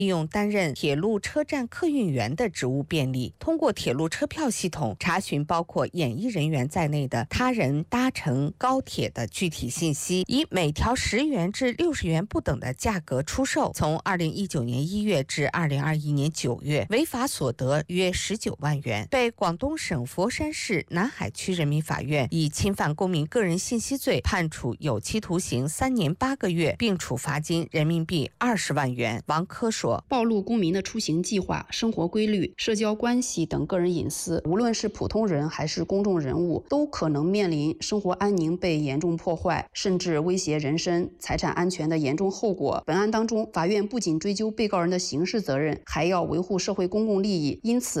利用担任铁路车站客运员的职务便利，通过铁路车票系统查询包括演艺人员在内的他人搭乘高铁的具体信息，以每条10元至60元不等的价格出售。从2019年1月至2021年9月，违法所得约19万元，被广东省佛山市南海区人民法院以侵犯公民个人信息罪判处有期徒刑3年8个月，并处罚金人民币20万元。王科说， 暴露公民的出行计划、生活规律、社交关系等个人隐私，无论是普通人还是公众人物，都可能面临生活安宁被严重破坏，甚至威胁人身、财产安全的严重后果。本案当中，法院不仅追究被告人的刑事责任，还要维护社会公共利益，因此